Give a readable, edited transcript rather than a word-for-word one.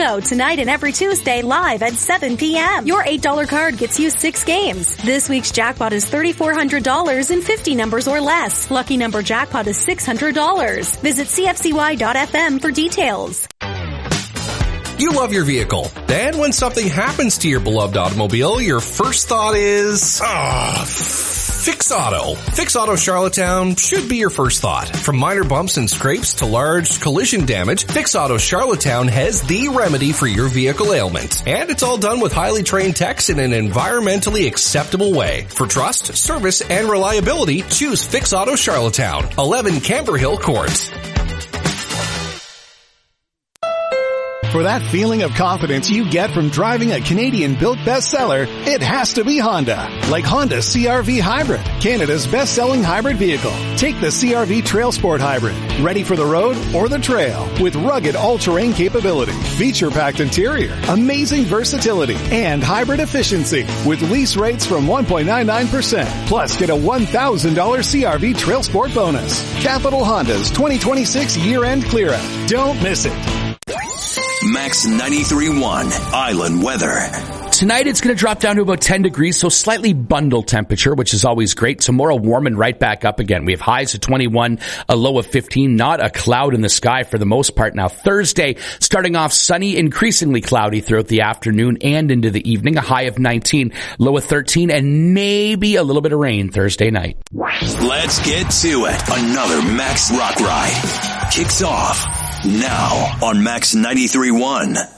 Bingo tonight and every Tuesday live at 7 p.m. Your $8 card gets you 6 games. This week's jackpot is $3,400 in 50 numbers or less. Lucky number jackpot is $600. Visit CFCY.FM for details. You love your vehicle. And when something happens to your beloved automobile, your first thought is, Fix Auto. Fix Auto Charlottetown should be your first thought. From minor bumps and scrapes to large collision damage, Fix Auto Charlottetown has the remedy for your vehicle ailment. And it's all done with highly trained techs in an environmentally acceptable way. For trust, service, and reliability, choose Fix Auto Charlottetown, 11 Camber Hill Court. For that feeling of confidence you get from driving a Canadian-built bestseller, it has to be Honda. Like Honda CR-V Hybrid, Canada's best-selling hybrid vehicle. Take the CR-V Trail Sport Hybrid, ready for the road or the trail, with rugged all-terrain capability, feature-packed interior, amazing versatility, and hybrid efficiency, with lease rates from 1.99%. Plus, get a $1,000 CR-V Trail Sport bonus. Capital Honda's 2026 year-end clear-out. Don't miss it. Max 93.1 Island Weather. Tonight it's going to drop down to about 10 degrees, so slightly bundle temperature, which is always great. Tomorrow warming right back up again. We have highs of 21, a low of 15, not a cloud in the sky for the most part. Now Thursday, starting off sunny, increasingly cloudy throughout the afternoon and into the evening, a high of 19, low of 13, and maybe a little bit of rain Thursday night. Let's get to it. Another Max Rock Ride kicks off now on Max 93.1.